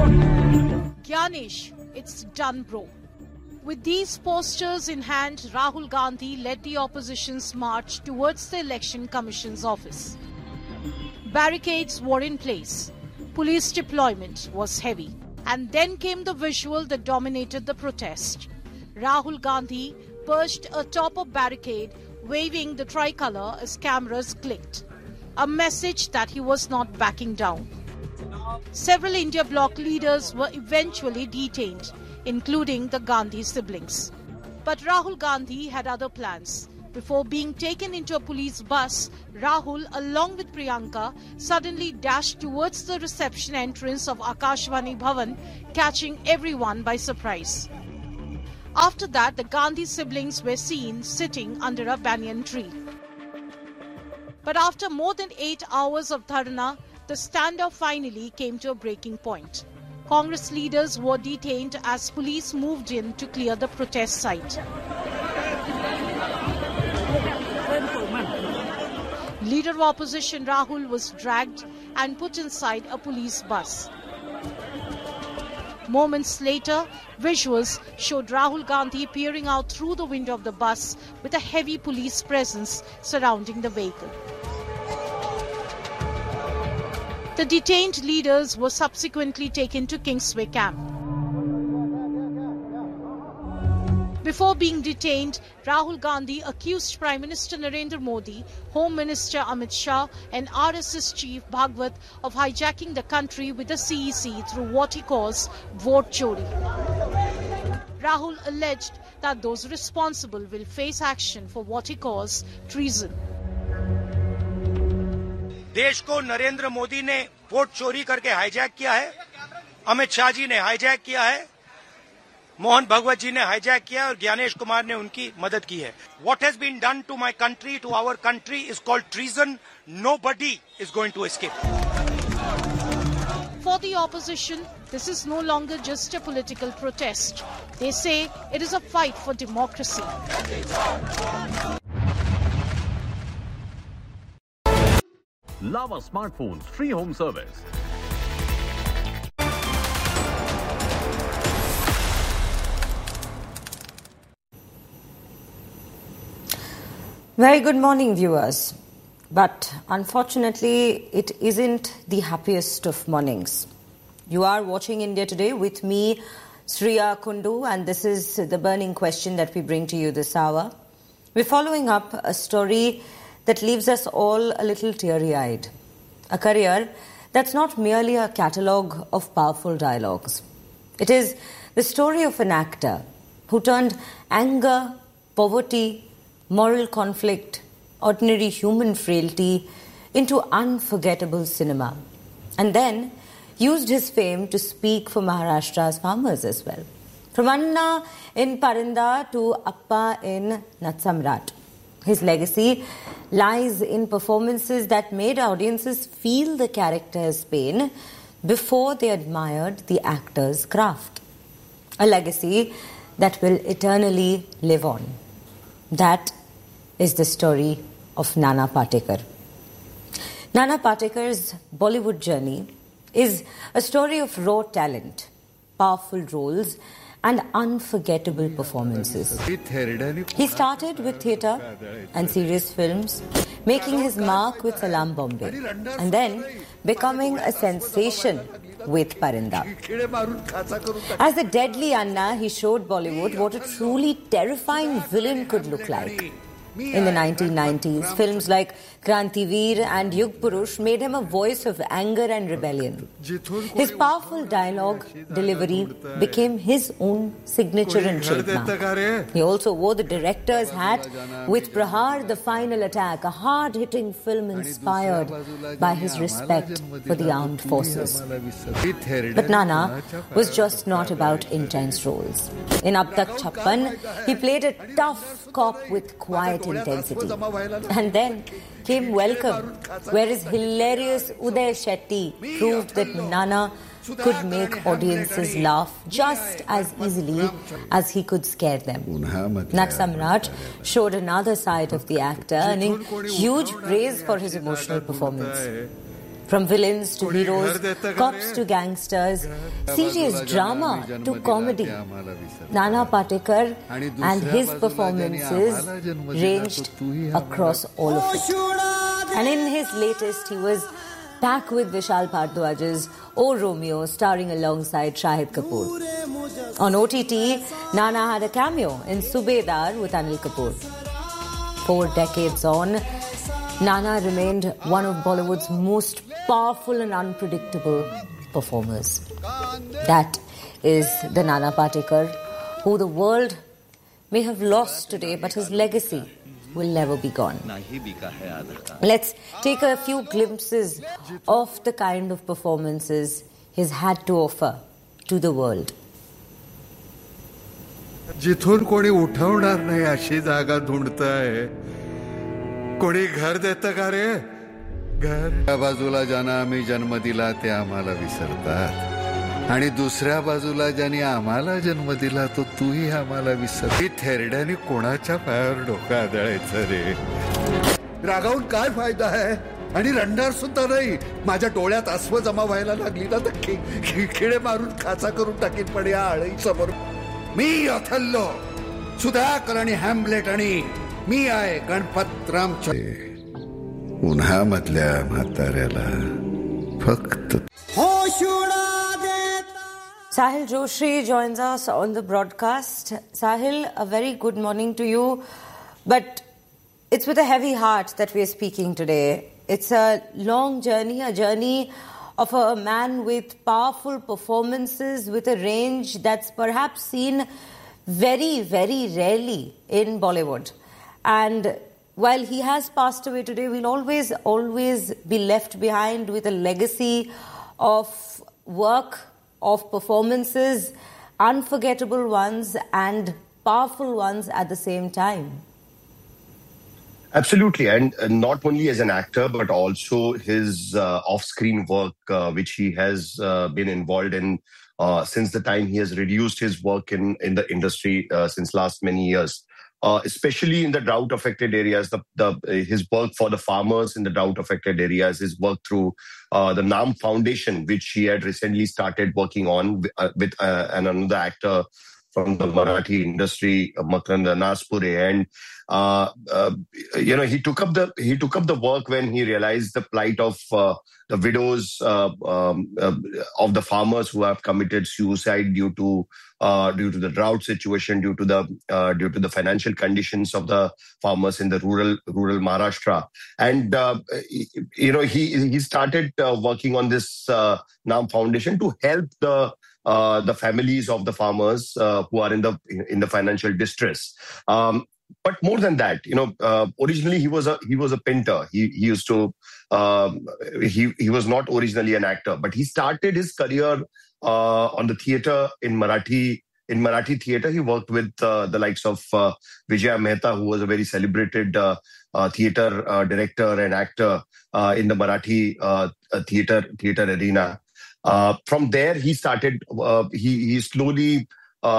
Gyanesh, it's done, bro. With these posters in hand, Rahul Gandhi led the opposition's march towards the Election Commission's office. Barricades were in place. Police deployment was heavy. And then came the visual that dominated the protest. Rahul Gandhi perched atop a barricade, waving the tricolour as cameras clicked. A message that he was not backing down. Several India bloc leaders were eventually detained, including the Gandhi siblings. But Rahul Gandhi had other plans. Before being taken into a police bus, Rahul, along with Priyanka, suddenly dashed towards the reception entrance of Akashvani Bhavan, catching everyone by surprise. After that, the Gandhi siblings were seen sitting under a banyan tree. But after more than 8 hours of dharna, the standoff finally came to a breaking point. Congress leaders were detained as police moved in to clear the protest site. Leader of opposition Rahul was dragged and put inside a police bus. Moments later, visuals showed Rahul Gandhi peering out through the window of the bus with a heavy police presence surrounding the vehicle. The detained leaders were subsequently taken to Kingsway camp. Before being detained, Rahul Gandhi accused Prime Minister Narendra Modi, Home Minister Amit Shah and RSS Chief Bhagwat of hijacking the country with the CEC through what he calls vote chori. Rahul alleged that those responsible will face action for what he calls treason. देश को नरेंद्र मोदी ने vote चोरी करके hijack किया है, अमित शाह जी ने hijack किया है, मोहन भगवत जी ने हाईजैक किया है और ज्ञानेश कुमार ने उनकी मदद की है. What has been done to my country, to our country is called treason. Nobody is going to escape. For the opposition, this is no longer just a political protest. They say it is a fight for democracy. Lava Smartphones free home service. Very good morning, viewers. But unfortunately, it isn't the happiest of mornings. You are watching India Today with me, Sriya Kundu, and this is the burning question that we bring to you this hour. We're following up a story that leaves us all a little teary-eyed. A career that's not merely a catalogue of powerful dialogues. It is the story of an actor who turned anger, poverty, moral conflict, ordinary human frailty into unforgettable cinema. And then used his fame to speak for Maharashtra's farmers as well. From Anna in Parinda to Appa in Natsamrat. His legacy lies in performances that made audiences feel the character's pain before they admired the actor's craft. A legacy that will eternally live on. That is the story of Nana Patekar. Nana Patekar's Bollywood journey is a story of raw talent, powerful roles, and unforgettable performances. He started with theatre and serious films, making his mark with Salaam Bombay, and then becoming a sensation with Parinda. As the deadly Anna, he showed Bollywood what a truly terrifying villain could look like. In the 1990s, films like Krantiveer and Yug Purush made him a voice of anger and rebellion. His powerful dialogue delivery became his own signature and trademark. He also wore the director's hat with Prahar, The Final Attack, a hard-hitting film inspired by his respect for the armed forces. But Nana was just not about intense roles. In Ab Tak Chappan, he played a tough cop with quiet intensity. And then came Welcome, where his hilarious Uday Shetty proved that Nana could make audiences laugh just as easily as he could scare them. Natsamrat showed another side of the actor, earning huge praise for his emotional performance. From villains to heroes, cops to gangsters, serious drama to comedy, Nana Patekar and his performances ranged across all of it. And in his latest, he was back with Vishal Bhardwaj's O Romeo, starring alongside Shahid Kapoor. On OTT, Nana had a cameo in Subedar with Anil Kapoor. 4 decades on, Nana remained one of Bollywood's most powerful and unpredictable performers. That is the Nana Patekar, who the world may have lost today, but his legacy will never be gone. Let's take a few glimpses of the kind of performances he's had to offer to the world. जिथून कोणी उठवणार नाही अशी जागा ढूंढताय. कोणी घर देतं का रे? घर त्या बाजूला ज्यांना आम्ही जन्म दिला ते आम्हाला विसरतात आणि दुसऱ्या बाजूला ज्यांनी आम्हाला जन्म दिला तो तूही आम्हाला विसर. ही थेरड्याने कोणाच्या पायावर डोकं आदळायचं रे? रागावून काय फायदा आहे? आणि रडणार सुद्धा नाही. माझ्या डोळ्यात अस्व जमा व्हायला लागली ना तर खिळे मारून खाचा करून टाकीन. पण या आळई समोर मी अथल्लो, सुधाकर आणि हॅम्लेट आणि मी आहे गणपतरामच्या उन्हामधल्या म्हाताऱ्याला फक्त. Sahil Joshi joins us on the broadcast. Sahil, a very good morning to you. But it's with a heavy heart that we are speaking today. It's a long journey, a journey of a man with powerful performances, with a range that's perhaps seen very, very rarely in Bollywood. And while he has passed away today, we'll always be left behind with a legacy of work, of performances, unforgettable ones and powerful ones at the same time. Absolutely. And not only as an actor, but also his off-screen work, which he has been involved in since the time he has reduced his work in the industry since last many years. Especially in the drought-affected areas, his work for the farmers in the drought-affected areas, his work through the NAM Foundation, which he had recently started working on with another actor from the Marathi industry, Makarand Naspure, and he took up the work when he realized the plight of the widows of the farmers who have committed suicide due to the drought situation, due to the financial conditions of the farmers in the rural Maharashtra. And he started working on this NAM Foundation to help the families of the farmers who are in the financial distress. But more than that, originally he was a painter. He used to he was not originally an actor, but he started his career on the theatre in Marathi. In Marathi theatre, he worked with the likes of Vijaya Mehta, who was a very celebrated theatre director and actor in the Marathi theatre arena. From there, he started. He slowly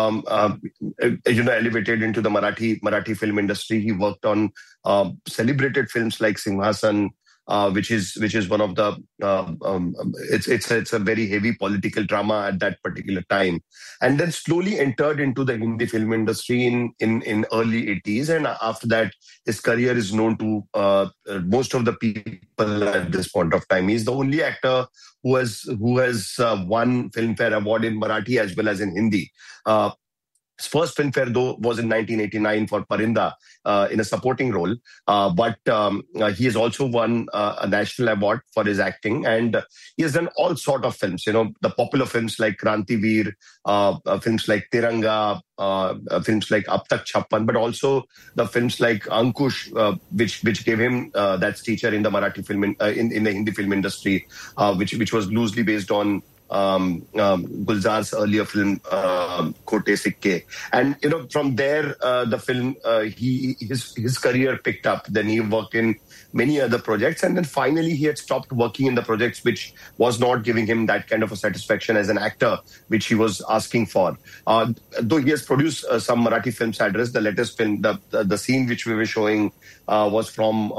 elevated into the Marathi film industry. He worked on celebrated films like Simhasan, which is one of the it's a very heavy political drama at that particular time, and then slowly entered into the Hindi film industry in early 80s, and after that his career is known to most of the people at this point of time. He's the only actor who has won Filmfare Award in Marathi as well as in Hindi. His first Filmfare, though, was in 1989 for Parinda in a supporting role. But he has also won a national award for his acting. And he has done all sort of films, the popular films like Krantiveer, films like Tiranga, films like Ab Tak Chhappan, but also the films like Ankush, which gave him that stature in the Marathi film, in the Hindi film industry, which was loosely based on Gulzar's earlier film, Khote Sikke. And, from there, the film, his career picked up. Then he worked in many other projects. And then finally, he had stopped working in the projects which was not giving him that kind of a satisfaction as an actor, which he was asking for. Though he has produced some Marathi films, address the latest film, the scene which we were showing was from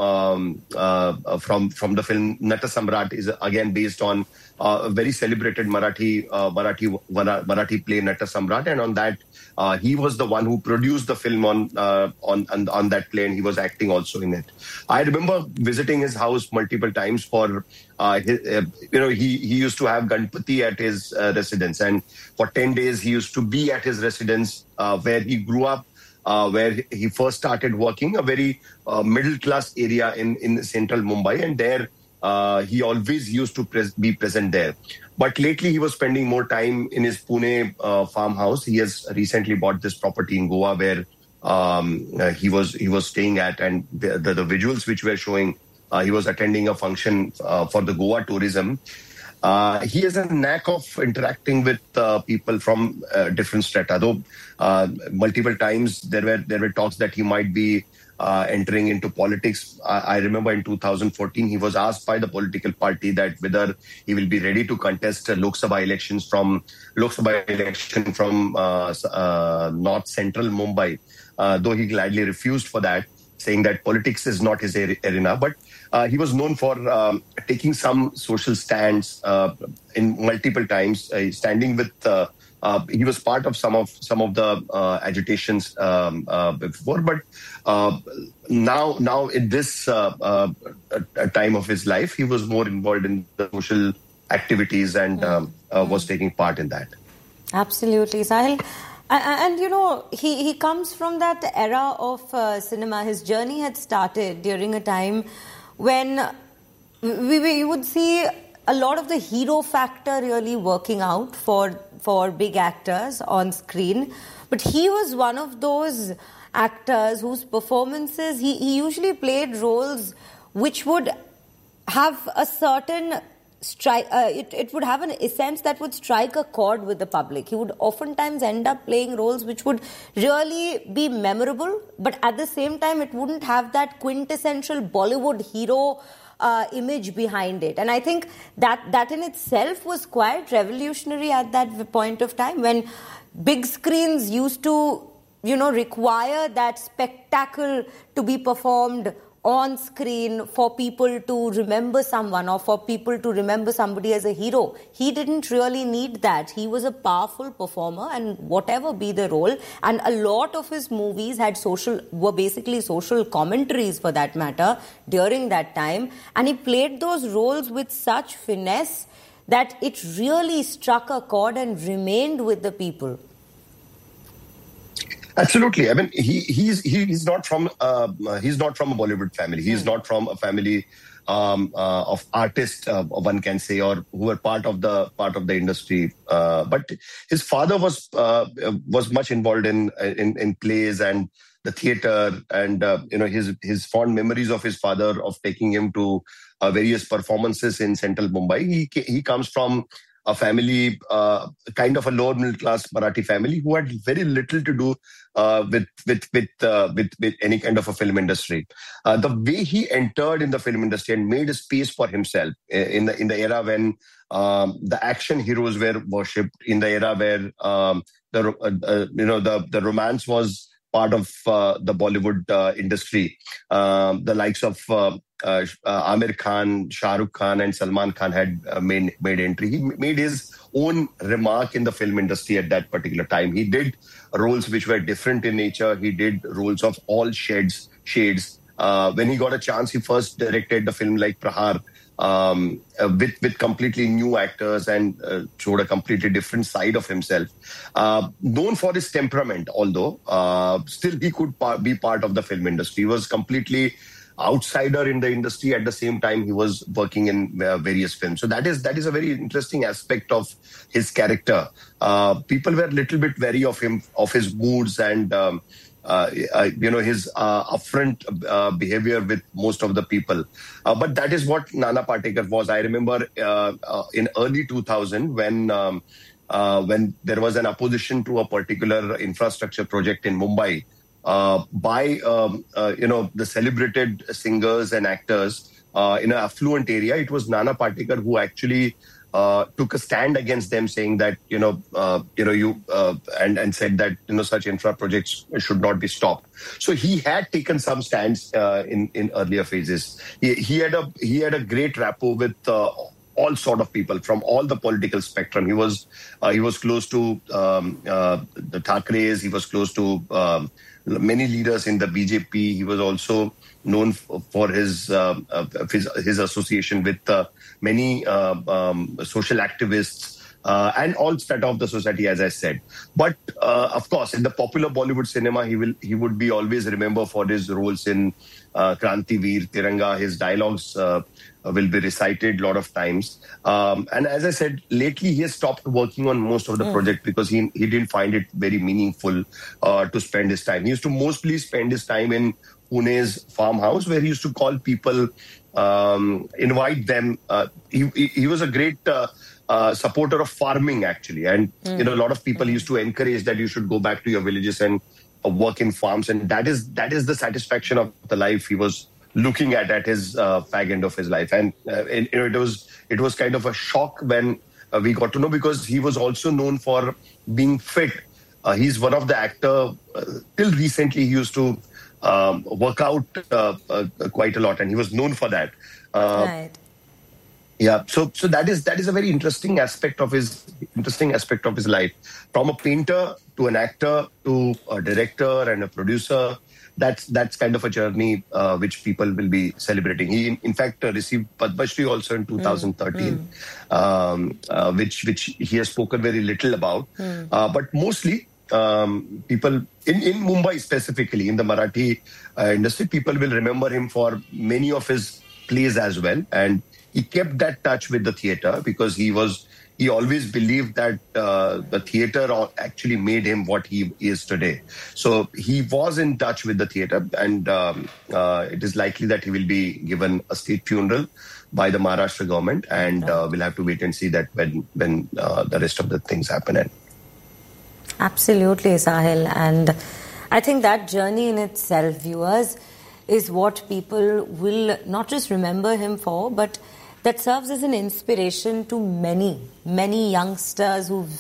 the film Nata Samrat, is again based on a very celebrated Marathi play Nata Samrat, and on that he was the one who produced the film on that play, and he was acting also in it. I remember visiting his house multiple times for he used to have Ganpati at his residence, and for 10 days he used to be at his residence where he grew up. Where he first started working, a very middle-class area in central Mumbai, and there he always used to be present there. But lately he was spending more time in his Pune farmhouse. He has recently bought this property in Goa where he was staying at, and the visuals which were showing, he was attending a function for the Goa tourism. He has a knack of interacting with people from different strata. Though multiple times there were talks that he might be entering into politics. I remember in 2014 he was asked by the political party that whether he will be ready to contest Lok Sabha election from North Central Mumbai. Though he gladly refused for that, saying that politics is not his arena. But he was known for taking some social stands in multiple times, standing with. He was part of some of the agitations before, but now in this time of his life, he was more involved in the social activities and was taking part in that. Absolutely, Sahil. And he comes from that era of cinema. His journey had started during a time when we would see a lot of the hero factor really working out for big actors on screen. But he was one of those actors whose performances, he usually played roles which would have a certain it would have an essence that would strike a chord with the public. He would oftentimes end up playing roles which would really be memorable, but at the same time it wouldn't have that quintessential Bollywood hero image behind it. And I think that in itself was quite revolutionary at that point of time, when big screens used to require that spectacle to be performed on screen for people to remember someone or for people to remember somebody as a hero. He didn't really need that. He was a powerful performer, and whatever be the role, and a lot of his movies were basically social commentaries for that matter during that time, and he played those roles with such finesse that it really struck a chord and remained with the people. Absolutely. I mean, he's not from a Bollywood family. He's not from a family of artists, one can say, or who were part of the industry. But his father was much involved in plays and the theater, and his fond memories of his father of taking him to various performances in central Mumbai. He comes from a family, kind of a lower middle class Marathi family, who had very little to do with any kind of a film industry. The way he entered in the film industry and made a space for himself in the era when the action heroes were worshipped, in the era where the romance was part of the Bollywood industry, the likes of Amir Khan, Shah Rukh Khan and Salman Khan had made entry. He made his own remark in the film industry at that particular time. He did roles which were different in nature. He did roles of all shades. When he got a chance, he first directed the film like Prahar with completely new actors and showed a completely different side of himself. Known for his temperament, although still he could be part of the film industry. He was completely outsider in the industry. At the same time, he was working in various films. So that is a very interesting aspect of his character. People were a little bit wary of him, of his moods, and his upfront behavior with most of the people. But that is what Nana Patekar was. I remember in early 2000 when there was an opposition to a particular infrastructure project in Mumbai by the celebrated singers and actors in an affluent area. It was Nana Patekar who actually took a stand against them, saying that and said that such infra projects should not be stopped. So he had taken some stands in earlier phases. He had a great rapport with all sort of people from all the political spectrum. He was close to the Thakres. He was close to many leaders in the BJP. He was also known for his association with many social activists and all strata of the society, as I said. But of course, in the popular Bollywood cinema, he would be always remembered for his roles in Kranti Veer, Tiranga. His dialogues will be recited a lot of times. And as I said, lately he has stopped working on most of the project because he didn't find it very meaningful to spend his time. He used to mostly spend his time in Pune's farmhouse, where he used to call people, invite them. He was a great supporter of farming, actually. And, a lot of people used to encourage that you should go back to your villages and work in farms. And that is the satisfaction of the life he was looking at his fag end of his life. And it was kind of a shock when we got to know, because he was also known for being fit. He's one of the actor, till recently he used to work out quite a lot, and he was known for that. Right. Yeah, so that is a very interesting aspect of his life. From a painter to an actor to a director and a producer, that's kind of a journey which people will be celebrating. He in fact received Padma Shri also in 2013, which he has spoken very little about. But mostly people in Mumbai specifically, in the Marathi industry, people will remember him for many of his plays as well. And he kept that touch with the theatre because he always believed that the theatre actually made him what he is today. So he was in touch with the theatre, and it is likely that he will be given a state funeral by the Maharashtra government, and we'll have to wait and see that when the rest of the things happen. Absolutely, Sahil. And I think that journey in itself, viewers, is what people will not just remember him for, but that serves as an inspiration to many youngsters who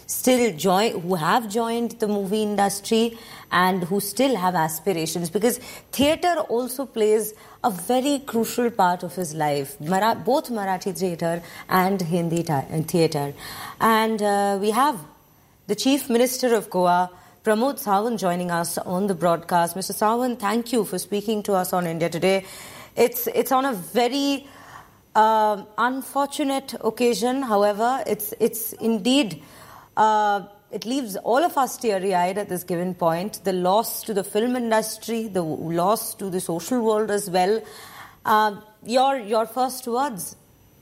have joined the movie industry and who still have aspirations, because theatre also plays a very crucial part of his life, both Marathi theatre and Hindi theatre. And we have the Chief Minister of Goa, Pramod Sawant, joining us on the broadcast. Mr. Sawant, thank you for speaking to us on India Today. It's on a very unfortunate occasion. However, it's indeed, it leaves all of us teary-eyed at this given point. The loss to the film industry, the loss to the social world as well. Your first words?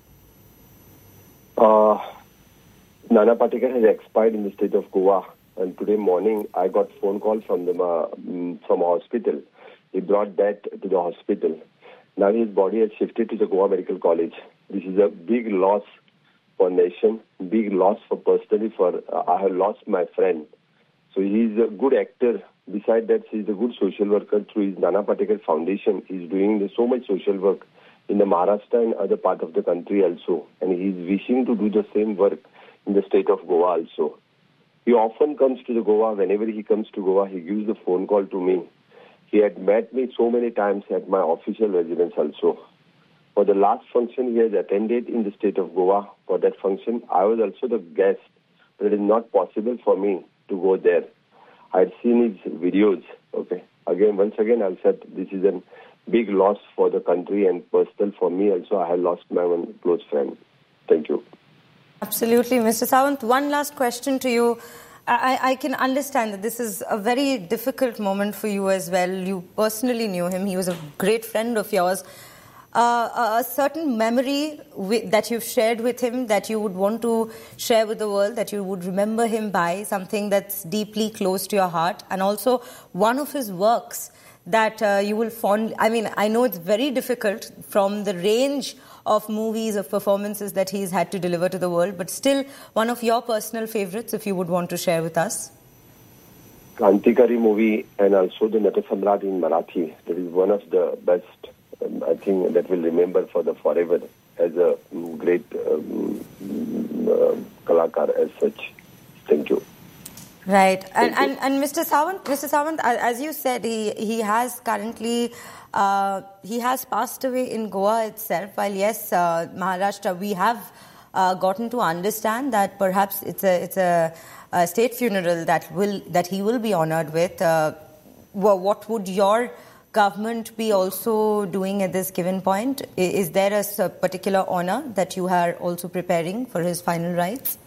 Nana Patekar has expired in the state of Goa, and today morning I got phone call from from a hospital. He brought that to the hospital. Now his body has shifted to the Goa Medical College. This is a big loss for nation, big loss for personally. I have lost my friend. So he's a good actor. Besides that, he's a good social worker through his Nana Patekar Foundation. He's doing so much social work in the Maharashtra and other part of the country also. And he's wishing to do the same work in the state of Goa also. He often comes to the Goa. Whenever he comes to Goa, he gives a phone call to me. He had met me so many times at my official residence also. For the last function he has attended in the state of Goa, for that function, I was also the guest, but it is not possible for me to go there. I had seen his videos, okay. Once again, I'll say this is a big loss for the country and personal for me also. I have lost my one close friend. Thank you. Absolutely. Mr. Sawant, one last question to you. I can understand that this is a very difficult moment for you as well. You personally knew him. He was a great friend of yours. a certain memory that you've shared with him that you would want to share with the world, that you would remember him by, something that's deeply close to your heart, and also one of his works that you will fondly... I mean, I know it's very difficult from the range of movies, of performances that he's had to deliver to the world, but still one of your personal favorites, if you would want to share with us. Krantikari movie and also the Natasamrat in Marathi. That is one of the best, I think, that will remember for the forever as a great kalakar as such. Thank you. Right. And Mr. Sawant, as you said, he has currently... he has passed away in Goa itself. While yes, Maharashtra, we have gotten to understand that perhaps it's a state funeral that he will be honoured with. What would your government be also doing at this given point? Is there a particular honour that you are also preparing for his final rites?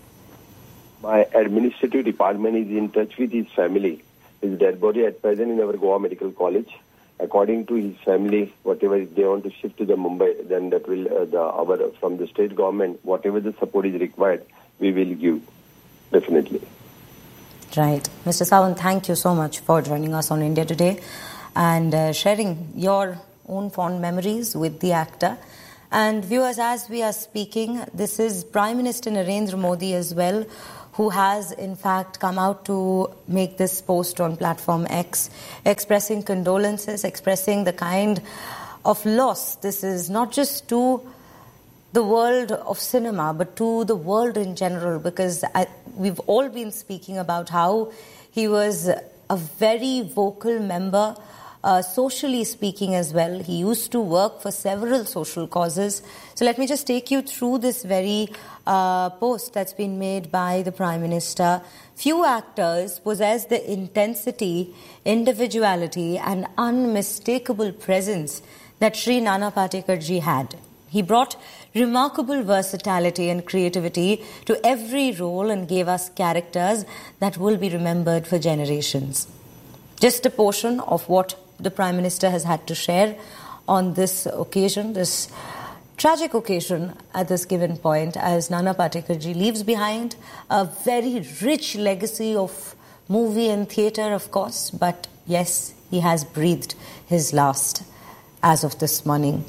My administrative department is in touch with his family. His dead body at present in our Goa Medical College. According to his family, whatever they want to shift to the Mumbai, then that will from the state government, whatever the support is required, we will give, definitely. Right. Mr. Sawant, thank you so much for joining us on India Today and sharing your own fond memories with the actor. And viewers, as we are speaking, this is Prime Minister Narendra Modi as well, who has in fact come out to make this post on platform X, expressing condolences, expressing the kind of loss this is not just to the world of cinema, but to the world in general, because we've all been speaking about how he was a very vocal member, socially speaking as well. He used to work for several social causes. So let me just take you through this very post that's been made by the Prime Minister. Few actors possess the intensity, individuality and unmistakable presence that Shri Nana Patekar ji had. He brought remarkable versatility and creativity to every role and gave us characters that will be remembered for generations. Just a portion of what the Prime Minister has had to share on this occasion, this tragic occasion at this given point, as Nana Patekar ji leaves behind a very rich legacy of movie and theatre, of course, but yes, he has breathed his last as of this morning.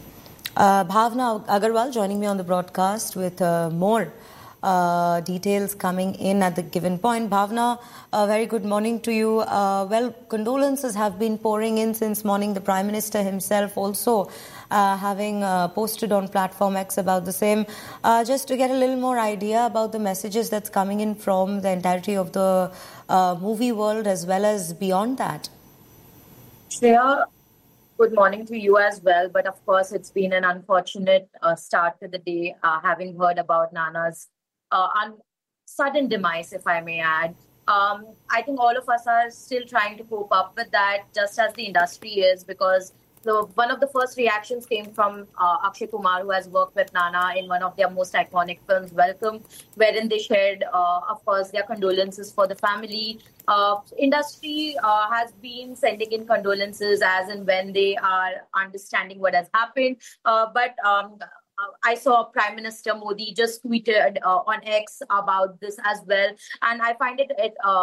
Bhavna Agarwal joining me on the broadcast with more details coming in at the given point. Bhavna, a very good morning to you. Well, condolences have been pouring in since morning. The Prime Minister himself also having posted on platform X about the same. Just to get a little more idea about the messages that's coming in from the entirety of the movie world as well as beyond that. Shreya, good morning to you as well. But of course, it's been an unfortunate start to the day, having heard about Nana's sudden demise, if I may add. I think all of us are still trying to cope up with that, just as the industry is, because one of the first reactions came from Akshay Kumar, who has worked with Nana in one of their most iconic films, Welcome, wherein they shared, of course, their condolences for the family. Industry has been sending in condolences as and when they are understanding what has happened. But I saw Prime Minister Modi just tweeted on X about this as well. And I find it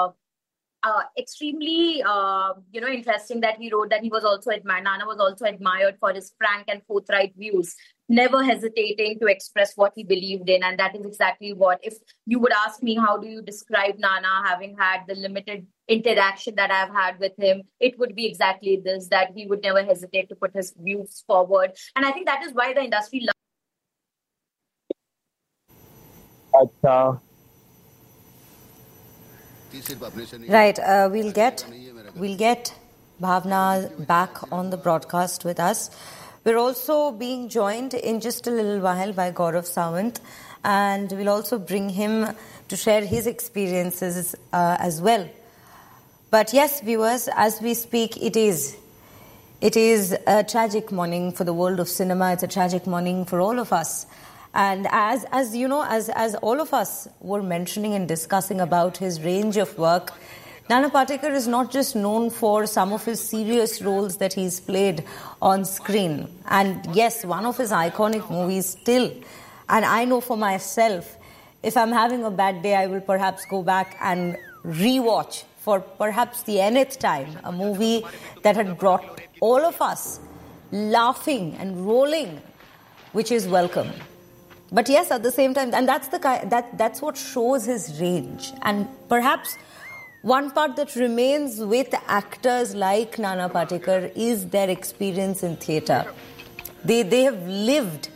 extremely, interesting that he wrote that he was also admired. Nana was also admired for his frank and forthright views, never hesitating to express what he believed in. And that is exactly what, if you would ask me, how do you describe Nana, having had the limited interaction that I've had with him, it would be exactly this, that he would never hesitate to put his views forward. And I think that is why the industry loves. Right, we'll get Bhavna back on the broadcast with us. We're also being joined in just a little while by Gaurav Sawant, and we'll also bring him to share his experiences as well. But yes, viewers, as we speak, it is a tragic morning for the world of cinema. It's a tragic morning for all of us. And as you know, as all of us were mentioning and discussing about his range of work, Nana Patekar is not just known for some of his serious roles that he's played on screen. And yes, one of his iconic movies still. And I know for myself, if I'm having a bad day, I will perhaps go back and rewatch for perhaps the nth time a movie that had brought all of us laughing and rolling, which is Welcome. But yes, at the same time, and that's what shows his range. And perhaps one part that remains with actors like Nana Patekar is their experience in theatre. They have lived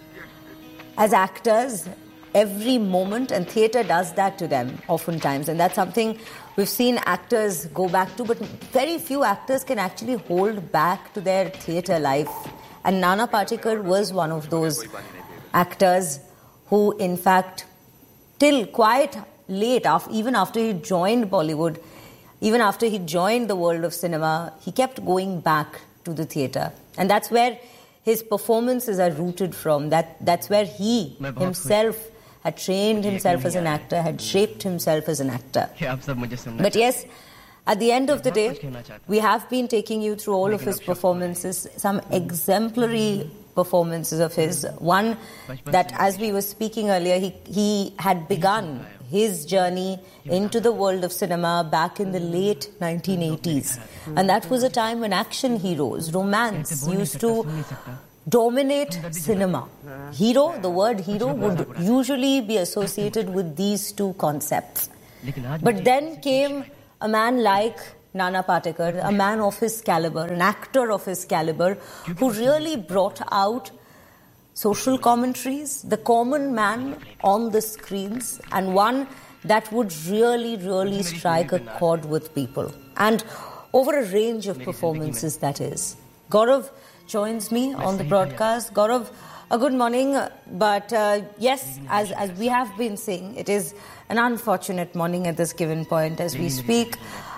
as actors every moment, and theatre does that to them oftentimes. And that's something we've seen actors go back to, but very few actors can actually hold back to their theatre life. And Nana Patekar was one of those actors who, in fact, till quite late, even after he joined Bollywood, even after he joined the world of cinema, he kept going back to the theatre. And that's where his performances are rooted from. That's where he himself had trained himself as an actor, had shaped himself as an actor. But yes, at the end of the day, we have been taking you through all of his performances, some exemplary performances of his. One that, as we were speaking earlier, he had begun his journey into the world of cinema back in the late 1980s. And that was a time when action heroes, romance, used to dominate cinema. Hero, the word hero, would usually be associated with these two concepts. But then came a man like Nana Patekar, a man of his caliber, an actor of his caliber, who really brought out social commentaries, the common man on the screens, and one that would really, really strike a chord with people. And over a range of performances, that is. Gaurav joins me on the broadcast. Gaurav, a good morning. But yes, as we have been saying, it is an unfortunate morning at this given point as we speak.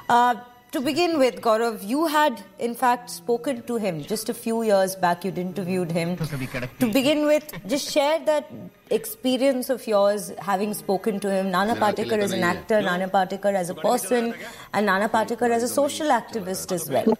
To begin with, Gaurav, you had in fact spoken to him just a few years back. You'd interviewed him. To begin with, just share that experience of yours having spoken to him. Nana Patekar as an actor, Nana Patekar as a person, and Nana Patekar as a social activist as well.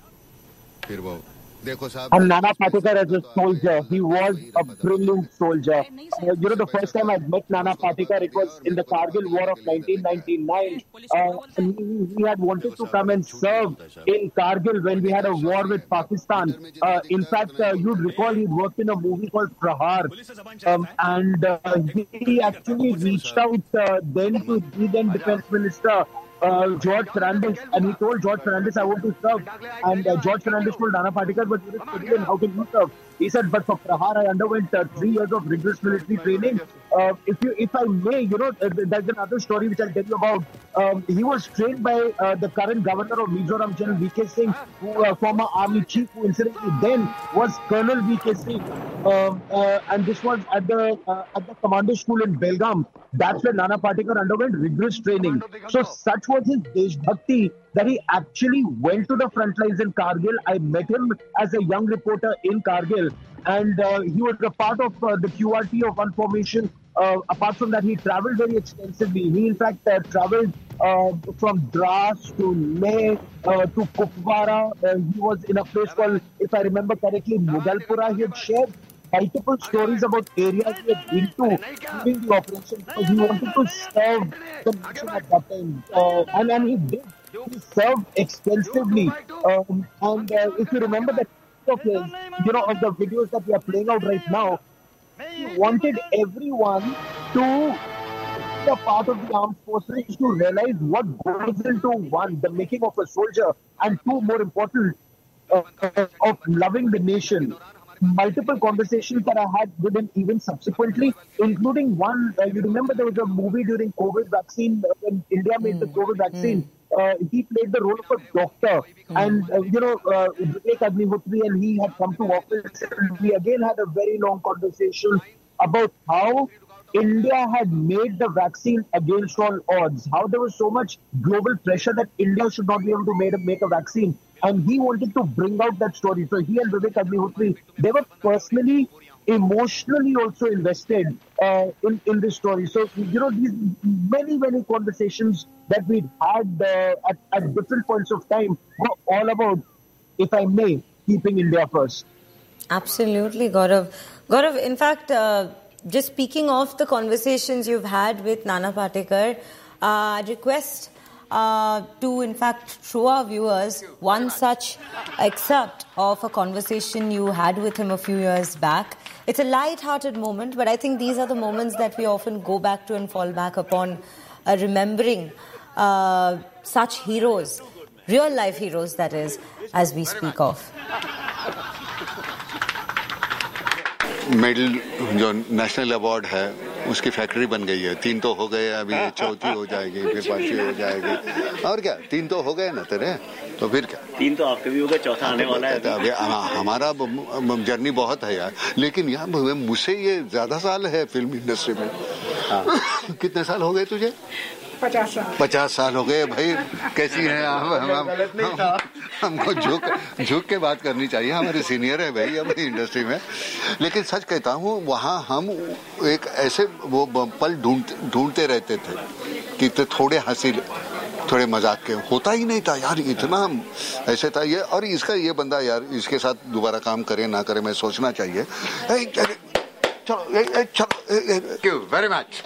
And Nana Patekar as a soldier, he was a brilliant soldier. The first time I met Nana Patekar, it was in the Kargil War of 1999. He had wanted to come and serve in Kargil when we had a war with Pakistan. In fact, you'd recall he worked in a movie called Prahar. And he actually reached out then to the then Defence Minister, George Fernandes, and he told George Fernandes, I want to serve. And George Fernandes told Nana Patekar, but you're a civilian, how can you serve? He said, but for Prahar, I underwent 3 years of rigorous military training. If I may, there's another story which I'll tell you about. He was trained by the current governor of Mizoram, General V.K. Singh, who former army chief, who incidentally then was Colonel V.K. Singh. And this was at the commando school in Belgaum. That's where Nana Patekar underwent rigorous training. So such was his Deshbhakti that he actually went to the front lines in Kargil. I met him as a young reporter in Kargil, and he was a part of the QRT of one formation. Apart from that, he travelled very extensively. He, in fact, travelled from Dras to Leh to Kupwara. He was in a place called, if I remember correctly, Mudalpura. He had shared multiple stories about areas he had been to during the operation because he wanted to serve the nation at that time. And he did. He served extensively. And if you remember the of his, of the videos that we are playing out right now, he wanted everyone to be a part of the armed forces to realize what goes into one, the making of a soldier, and two, more important, of loving the nation. Multiple conversations that I had with him even subsequently, including one, you remember there was a movie during COVID vaccine, when India made the COVID vaccine. He played the role of a doctor, and Vivek Agnihotri and he had come to office, and we again had a very long conversation about how India had made the vaccine against all odds, how there was so much global pressure that India should not be able to make a vaccine. And he wanted to bring out that story. So he and Vivek Agnihotri, they were personally emotionally also invested in this story. So, these many conversations that we'd had at different points of time were all about, if I may, keeping India first. Absolutely, Gaurav. Gaurav, in fact, just speaking of the conversations you've had with Nana Patekar, I'd request to, in fact, show our viewers one such excerpt of a conversation you had with him a few years back. It's a light-hearted moment, but I think these are the moments that we often go back to and fall back upon, remembering such heroes, real-life heroes, that is, as we speak of. Medal जो national award है उसकी factory बन गई है 3 तो हो गए अभी चौथी हो जाएगी फिर 5वीं हो जाएगी और क्या 3 तो हो गए ना तेरे तो फिर क्या 3 तो आपके भी हो गए चौथा आने वाला है अभी हमारा जर्नी बहुत है यार लेकिन यार मुझसे ये ज्यादा साल है फिल्म इंडस्ट्री में कितने साल हो गए तुझे 50 साल हो गए भाई कैसी है हमको झुक के बात करनी चाहिए हमारे सीनियर है भाई हमारी इंडस्ट्री में लेकिन सच कहता हूँ वहाँ हम एक ऐसे वो पल ढूंढते रहते थे कि थोड़े हंसी थोड़े मजाक के होता ही नहीं था यार इतना ऐसे था ये और इसका ये बंदा यार इसके साथ दोबारा काम करे ना करे मैं सोचना चाहिए चलो thank you very much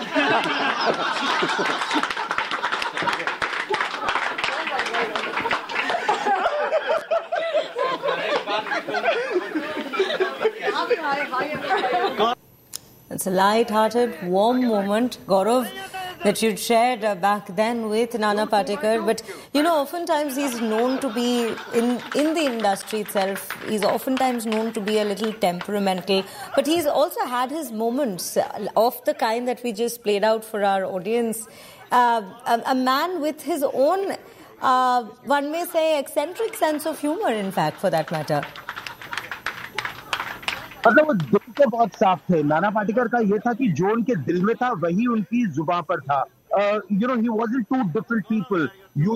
It's a light-hearted, warm moment, Gaurav, that you'd shared back then with Nana Patekar. But, oftentimes he's known to be, in the industry itself, he's oftentimes known to be a little temperamental. But he's also had his moments of the kind that we just played out for our audience. A man with his own, one may say, eccentric sense of humor, in fact, for that matter. मतलब वो दिल से बहुत साफ थे नाना पाटेकर का ये था कि जो उनके दिल में था वही उनकी जुबान पर था he wasn't two different people.